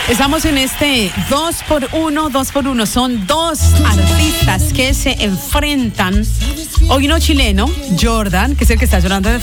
Estamos en este 2x1. Son dos artistas que se enfrentan. Hoy uno chileno, Jordan, que es el que está llorando de